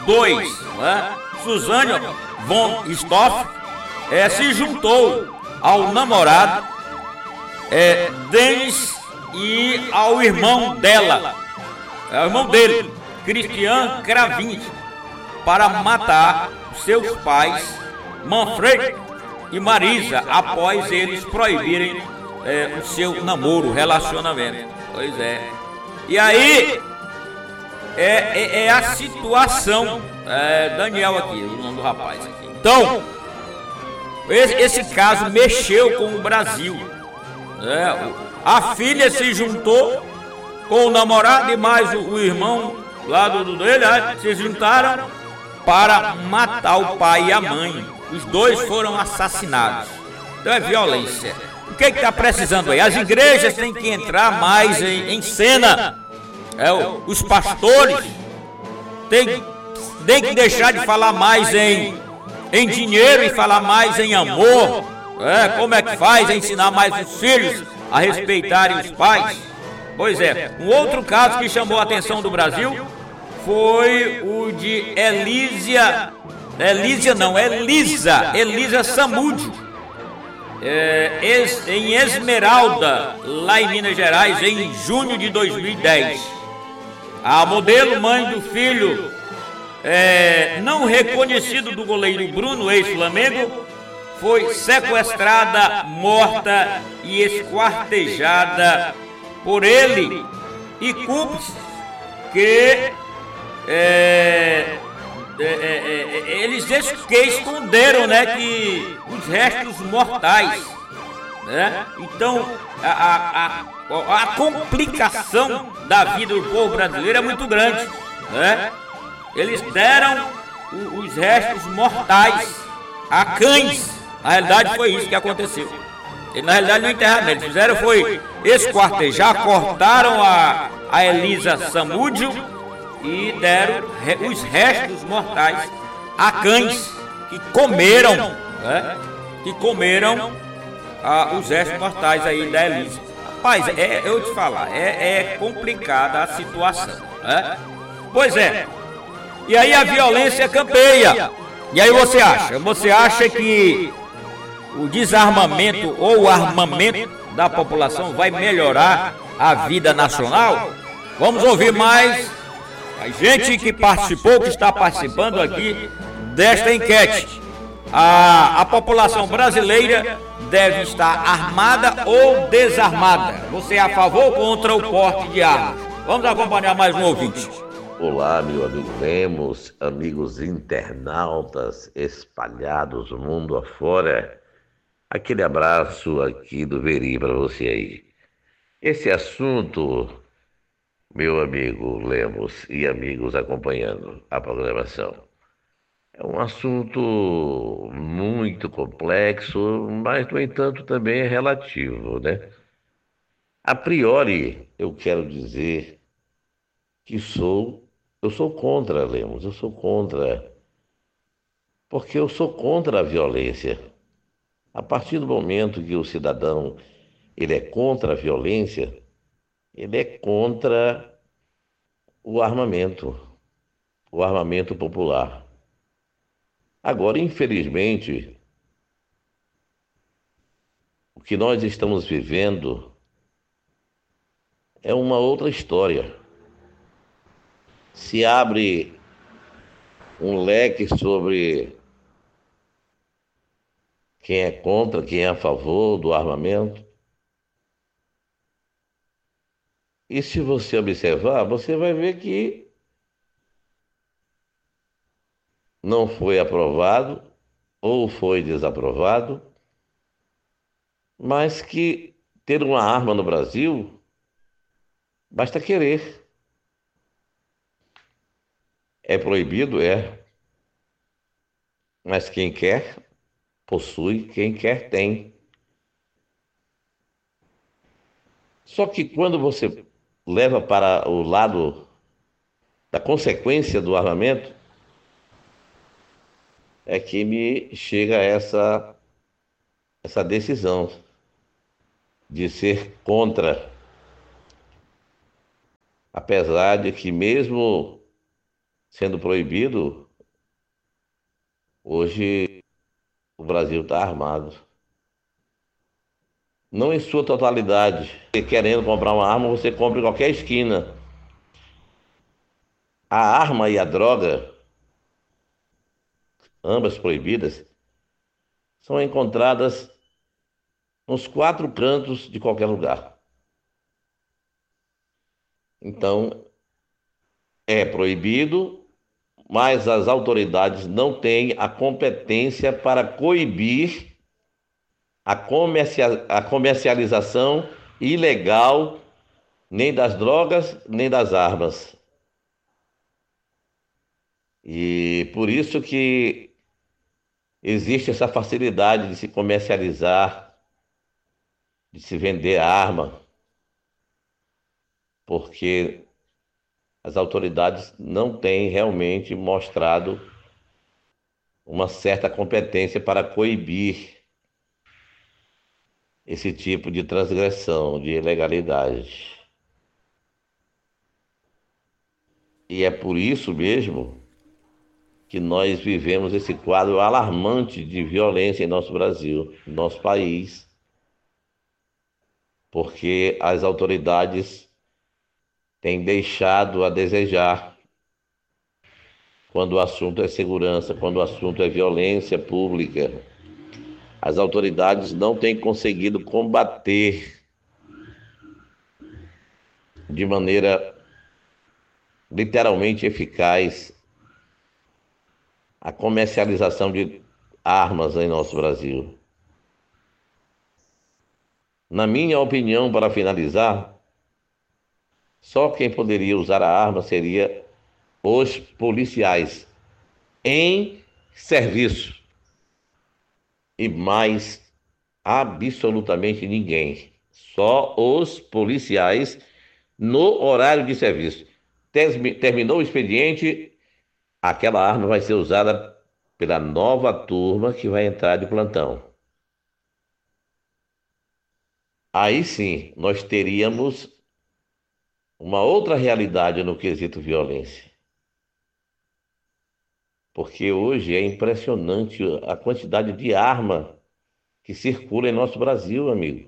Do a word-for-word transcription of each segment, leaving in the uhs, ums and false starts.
dois, né? Suzane von Stoff é, se juntou ao namorado é, Denis e ao irmão dela, é o irmão dele, Christian Krawinski, para matar seus pais, Manfred e Marisa, após eles proibirem é, o seu namoro, relacionamento. Pois é. E aí é, é, é a situação, é, Daniel aqui, o nome do rapaz aqui. Então, esse, esse caso mexeu com o Brasil. É, a filha se juntou com o namorado e mais o, o irmão lá do dele, né, se juntaram para matar o pai e a mãe. Os dois foram assassinados. Então é violência. O que está precisando aí? As igrejas têm que entrar mais em, em cena. É, os pastores têm, têm que deixar de falar mais em, em dinheiro e falar mais em amor. É, como é que faz? Ensinar mais os filhos a respeitarem os pais. Pois é, um outro caso que chamou a atenção do Brasil foi o de Elísia, Elísia não, Elisa, Elisa Samúdio, é, es, em Esmeralda, lá em Minas Gerais, em junho de dois mil e dez. A modelo, mãe do filho é, não reconhecido do goleiro Bruno, ex-Flamengo, foi sequestrada, morta e esquartejada por ele e cúmplices que é, é, é, é, eles que esconderam, né, que os restos mortais, né? Então a, a, a, a complicação da vida do povo brasileiro é muito grande, né? Eles deram os restos mortais a cães. Na realidade foi isso que aconteceu. E, na realidade não enterraram, eles fizeram foi esquartejar, cortaram a, a Elisa Samúdio e deram re, os restos mortais a cães que comeram, né? Que comeram ah, os restos mortais aí da Elisa. Rapaz, é, eu te falar, é, é complicada a situação, né? Pois é. E aí a violência campeia. E aí você acha? Você acha que o desarmamento ou o armamento da população vai melhorar a vida nacional? Vamos ouvir mais a gente que participou, que está participando aqui desta enquete. A, a população brasileira deve estar armada ou desarmada? Você é a favor ou contra o porte de armas? Vamos acompanhar mais um ouvinte. Olá, meu amigo Lemos, amigos internautas espalhados no mundo afora. Aquele abraço aqui do Veri para você aí. Esse assunto, meu amigo Lemos e amigos acompanhando a programação, é um assunto muito complexo, mas, no entanto, também é relativo, né? A priori, eu quero dizer que sou, eu sou contra, Lemos, eu sou contra, porque eu sou contra a violência. A partir do momento que o cidadão ele é contra a violência, ele é contra o armamento, o armamento popular. Agora, infelizmente, o que nós estamos vivendo é uma outra história. Se abre um leque sobre quem é contra, quem é a favor do armamento. E se você observar, você vai ver que não foi aprovado ou foi desaprovado, mas que ter uma arma no Brasil basta querer. É proibido? É. Mas quem quer, possui, quem quer, tem. Só que quando você leva para o lado da consequência do armamento, é que me chega essa, essa decisão de ser contra. Apesar de que mesmo sendo proibido, hoje o Brasil está armado. Não em sua totalidade. Você querendo comprar uma arma, você compra em qualquer esquina. A arma e a droga, ambas proibidas, são encontradas nos quatro cantos de qualquer lugar. Então, é proibido, mas as autoridades não têm a competência para coibir a, comercia- a comercialização ilegal nem das drogas, nem das armas. E por isso que existe essa facilidade de se comercializar, de se vender arma, porque as autoridades não têm realmente mostrado uma certa competência para coibir esse tipo de transgressão, de ilegalidade. E é por isso mesmo que nós vivemos esse quadro alarmante de violência em nosso Brasil, em nosso país, porque as autoridades têm deixado a desejar quando o assunto é segurança, quando o assunto é violência pública. As autoridades não têm conseguido combater de maneira literalmente eficaz a comercialização de armas em nosso Brasil. Na minha opinião, para finalizar, só quem poderia usar a arma seria os policiais em serviço e mais absolutamente ninguém. Só os policiais no horário de serviço. Terminou o expediente, aquela arma vai ser usada pela nova turma que vai entrar de plantão. Aí sim, nós teríamos uma outra realidade no quesito violência. Porque hoje é impressionante a quantidade de arma que circula em nosso Brasil, amigo.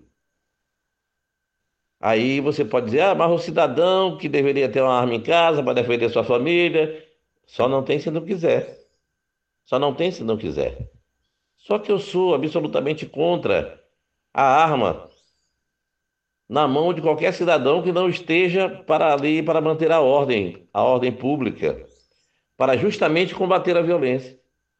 Aí você pode dizer, ah, mas o cidadão que deveria ter uma arma em casa para defender sua família, só não tem se não quiser. Só não tem se não quiser. Só que eu sou absolutamente contra a arma na mão de qualquer cidadão que não esteja para ali para manter a ordem, a ordem pública, para justamente combater a violência,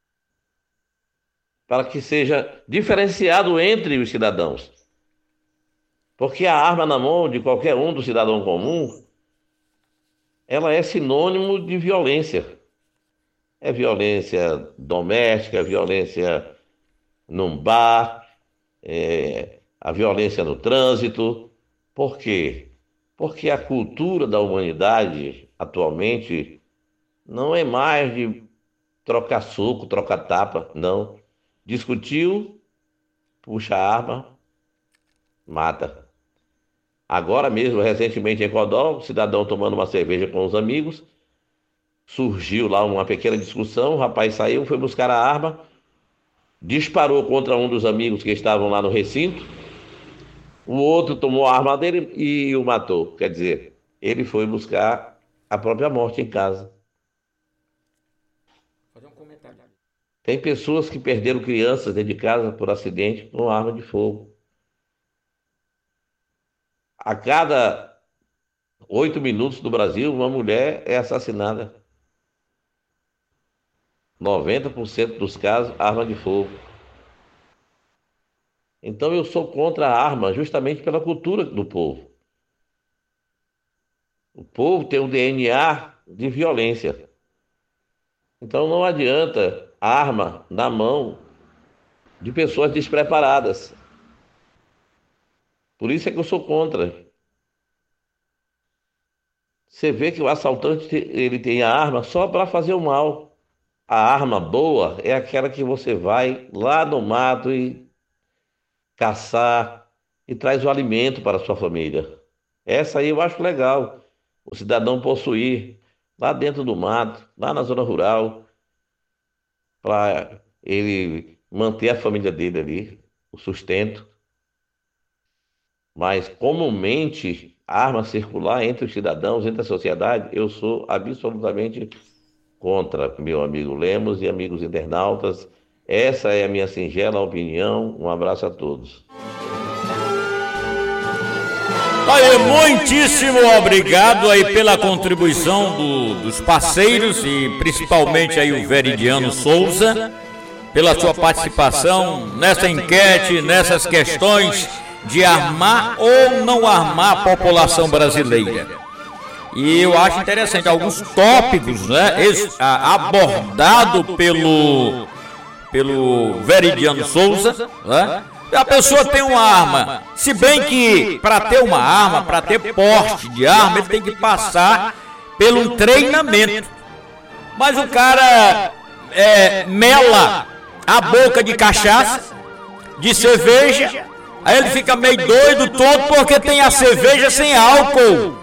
para que seja diferenciado entre os cidadãos. Porque a arma na mão de qualquer um do cidadão comum, ela é sinônimo de violência. É violência doméstica, violência num bar, é a violência no trânsito. Por quê? Porque a cultura da humanidade atualmente não é mais de trocar soco, trocar tapa, não. Discutiu, puxa a arma, mata. Agora mesmo, recentemente em Codó, um cidadão tomando uma cerveja com os amigos, surgiu lá uma pequena discussão, o rapaz saiu, foi buscar a arma, disparou contra um dos amigos que estavam lá no recinto, o outro tomou a arma dele e o matou. Quer dizer, ele foi buscar a própria morte em casa. Fazer um comentário. Tem pessoas que perderam crianças dentro de casa por acidente com arma de fogo. A cada oito minutos do Brasil, uma mulher é assassinada. noventa por cento dos casos, arma de fogo. Então eu sou contra a arma justamente pela cultura do povo. O povo tem um D N A de violência. Então não adianta arma na mão de pessoas despreparadas. Por isso é que eu sou contra. Você vê que o assaltante ele tem a arma só para fazer o mal. A arma boa é aquela que você vai lá no mato e caçar e traz o alimento para a sua família. Essa aí eu acho legal, o cidadão possuir lá dentro do mato, lá na zona rural, para ele manter a família dele ali, o sustento. Mas comumente, arma circular entre os cidadãos, entre a sociedade, eu sou absolutamente contra, meu amigo Lemos e amigos internautas. Essa é a minha singela opinião. Um abraço a todos. Aí, muitíssimo obrigado aí pela contribuição do, dos parceiros e principalmente aí o Veridiano Souza, pela sua participação nessa enquete, nessas questões de armar ou não armar a população brasileira. E eu acho interessante alguns tópicos, né, abordado pelo pelo Veridiano Souza, né? A pessoa tem uma arma, se bem que para ter uma arma, para ter porte de arma, ele tem que passar pelo treinamento. Mas o cara é, mela a boca de cachaça, de cerveja, aí ele fica meio doido todo porque tem a cerveja sem álcool.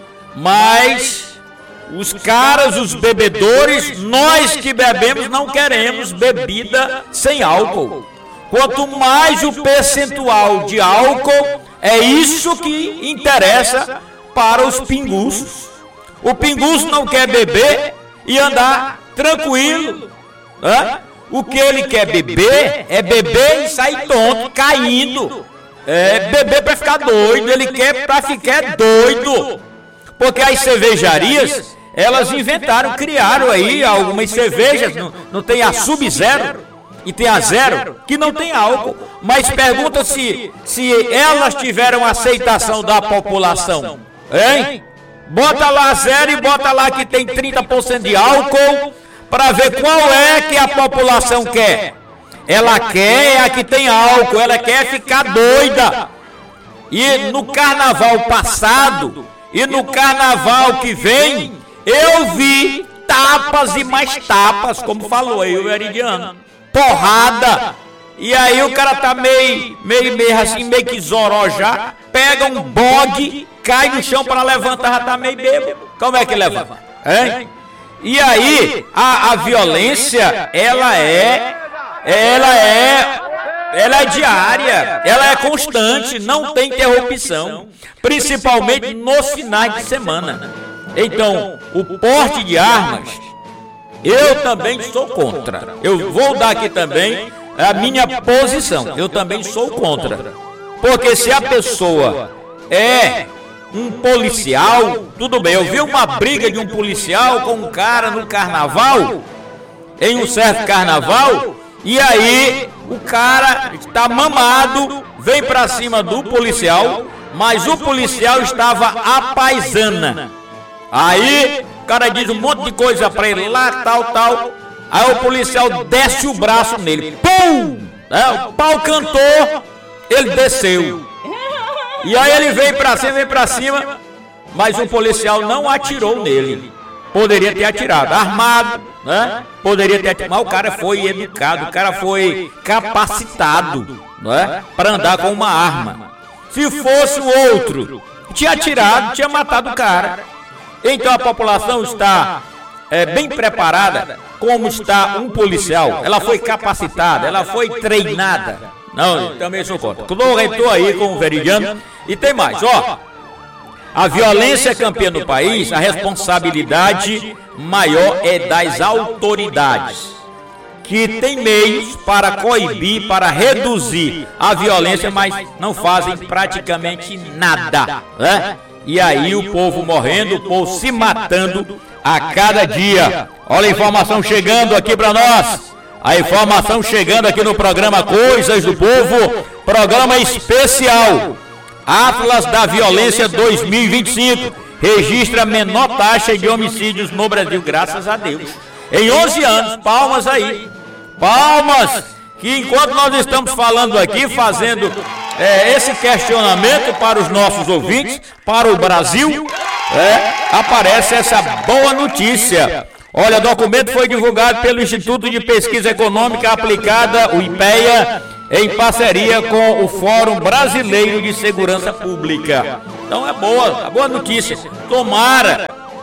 Mas os caras, os bebedores, nós que bebemos não queremos bebida sem álcool. Quanto mais o percentual de álcool, é isso que interessa para os pinguços. O pinguço não quer beber e andar tranquilo. Né? O que ele quer beber é beber e sair tonto, caindo. É beber para ficar doido, ele quer para ficar doido. Porque as cervejarias, elas inventaram, criaram aí algumas cervejas, não, não tem a Sub-Zero. E tem a zero, que não tem álcool, mas pergunta se, se elas tiveram aceitação da população, hein? Bota lá zero e bota lá que tem trinta por cento de álcool, para ver qual é que a população quer. Ela quer a que tem álcool, ela quer ficar doida. E no carnaval passado, e no carnaval que vem, eu vi tapas e mais tapas, como falou aí o Veridiano. Porrada, e aí o cara tá meio, meio, meio assim, meio que zoró já, pega um bogue, cai no chão para levantar, já tá meio bêbado. Como é que levanta? Hein? E aí, a, a violência, ela é, ela é, ela é diária, ela é constante, não tem interrupção, principalmente nos finais de semana. Então, o porte de armas, eu também sou contra. Eu vou dar aqui também a minha posição. Eu também sou contra. Porque se a pessoa é um policial, tudo bem. Eu vi uma briga de um policial com um cara no carnaval, em um certo carnaval, e aí o cara está mamado, vem pra cima do policial, mas o policial estava à paisana. Aí o cara diz um monte de coisa pra ele lá, tal, tal. Aí o policial desce o braço nele. Pum! É, o pau cantou, ele desceu. E aí ele veio pra cima, veio pra cima, mas o policial não atirou nele. Poderia ter atirado, armado, né? Poderia ter atirado, mas o cara foi educado, o cara foi capacitado, né? Para andar com uma arma. Se fosse o outro, tinha atirado, tinha matado o cara. Então a população está é, bem preparada, como está um policial. Ela foi capacitada, ela foi treinada. Não, eu também sou contra. Estou aí com o Veridiano. E tem mais, ó. A violência é campeã no país, a responsabilidade maior é das autoridades, que tem meios para coibir, para reduzir a violência, mas não fazem praticamente nada, né? E aí o povo morrendo, o povo se matando a cada dia. Olha a informação chegando aqui para nós. A informação chegando aqui no programa Coisas do Povo, programa especial. Atlas da Violência dois mil e vinte e cinco registra menor taxa de homicídios no Brasil, graças a Deus. Em onze anos, palmas aí. Palmas, que enquanto nós estamos falando aqui, fazendo é, esse questionamento para os nossos ouvintes, para o Brasil, é, aparece essa boa notícia. Olha, o documento foi divulgado pelo Instituto de Pesquisa Econômica Aplicada, o IPEA, em parceria com o Fórum Brasileiro de Segurança Pública. Então é boa, é boa notícia. Tomara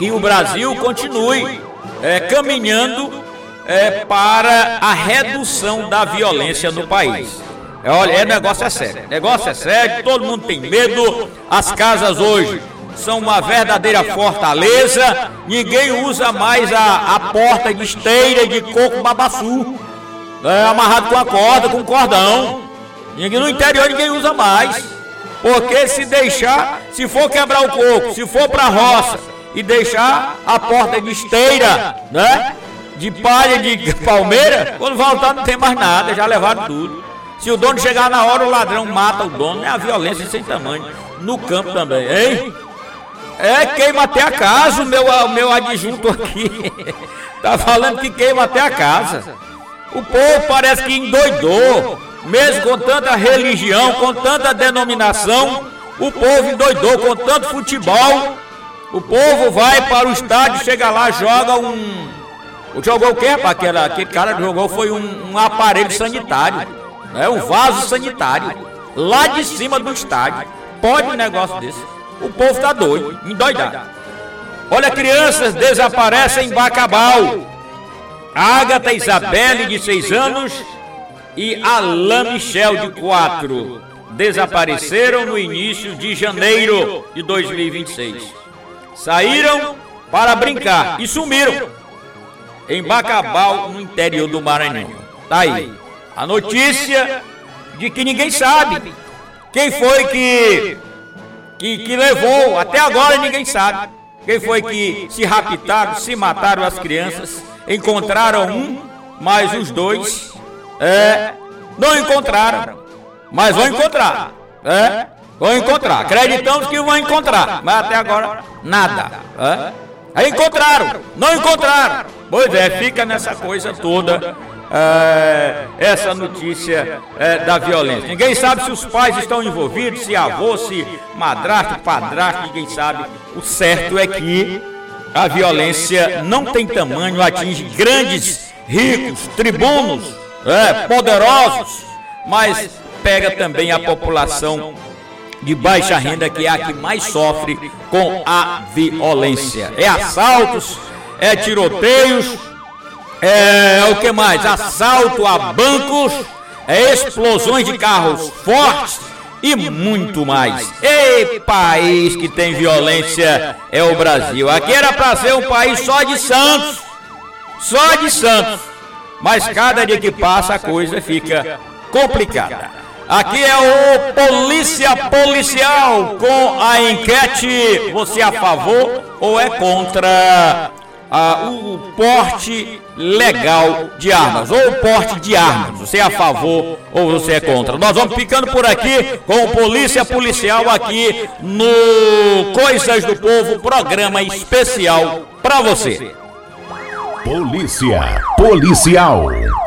que o Brasil continue é, caminhando é, para a redução da violência no país. É, olha, é negócio é sério, negócio é sério, todo mundo tem medo, as casas hoje são uma verdadeira fortaleza, ninguém usa mais a, a porta de esteira de coco babaçu, é, amarrado com a corda, com cordão. Ninguém, no interior ninguém usa mais, porque se deixar, se for quebrar o coco, se for para a roça e deixar a porta de esteira, né, de palha, de palmeira, quando voltar não tem mais nada, já levaram tudo. Se o dono chegar na hora, o ladrão mata o dono, é a violência sem tamanho, no campo também, hein? É, queima até a casa, o meu, o meu adjunto aqui tá falando que queima até a casa. O povo parece que endoidou, mesmo com tanta religião, com tanta denominação, o povo endoidou com tanto futebol. O povo vai para o estádio, chega lá, joga um... Jogou o quê, rapaz? Aquele, aquele cara que jogou foi um, um aparelho sanitário, né? Um vaso sanitário, lá de cima do estádio. Pode um negócio desse? O povo tá doido, endoidado. Olha, crianças desaparecem em Bacabal. Ágata Isabelle, de seis anos, e Alain Michel, de quatro, desapareceram no início de janeiro de dois mil e vinte e seis. Saíram para brincar e sumiram em Bacabal, no interior do Maranhão. Tá aí a notícia de que ninguém sabe quem foi que, que, que levou, até agora ninguém sabe quem foi que se raptaram, se mataram as crianças. Encontraram um, mas os dois é, não encontraram, mas vão encontrar, é, vão encontrar, acreditamos que vão encontrar, mas até agora nada. É. Aí encontraram, não encontraram, pois é, fica nessa coisa toda, é, essa notícia é, da violência. Ninguém sabe se os pais estão envolvidos, se avô, se madrasto, padrasto, ninguém sabe. O certo é que a violência não tem tamanho, atinge grandes, ricos, tribunos, é, poderosos, mas pega também a população de baixa renda, que é a que mais sofre com a violência. É assaltos, é tiroteios, é o que mais? Assalto a bancos, é explosões de carros fortes e muito mais. Ei, país que tem violência é o Brasil. Aqui era para ser um país só de santos, só de santos, mas cada dia que passa a coisa fica complicada. Aqui é o Polícia Policial com a enquete: você é a favor ou é contra ah, o porte legal de armas, ou o porte de armas? Você é a favor ou você é contra? Nós vamos ficando por aqui com o Polícia Policial aqui no Coisas do Povo, programa especial para você. Polícia Policial.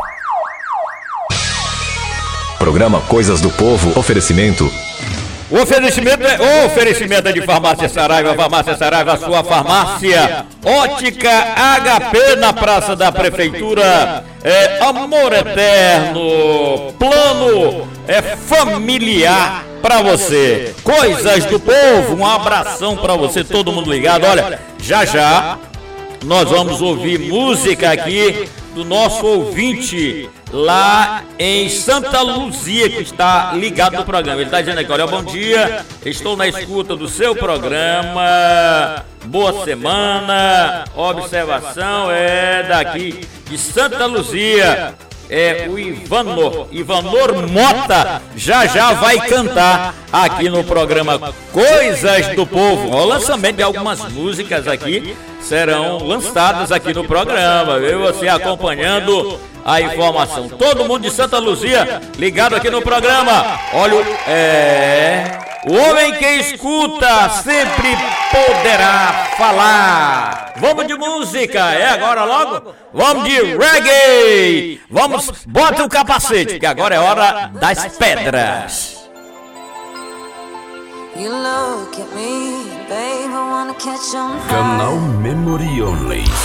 Programa Coisas do Povo, oferecimento. O oferecimento é o oferecimento é de Farmácia Saraiva, Farmácia Saraiva, a sua farmácia. Ótica H P na Praça da Prefeitura. É amor eterno, plano é familiar para você. Coisas do Povo, um abração para você, todo mundo ligado. Olha, já já nós vamos ouvir música aqui do nosso ouvinte lá em Santa Luzia, que está ligado no programa. Ele está dizendo aqui: olha, bom dia, estou na escuta do seu programa, boa semana, observação é daqui de Santa Luzia. É o Ivanor, Ivanor Mota, já já vai cantar aqui no programa Coisas do Povo. O lançamento de algumas músicas aqui serão lançadas aqui no programa, viu? Você acompanhando a informação. Todo mundo de Santa Luzia ligado aqui no programa. Olha, é... o homem que escuta sempre poderá falar. Vamos de música, é agora logo? Vamos de reggae. Vamos, bota o capacete, que agora é hora das pedras. Canal Memory Only.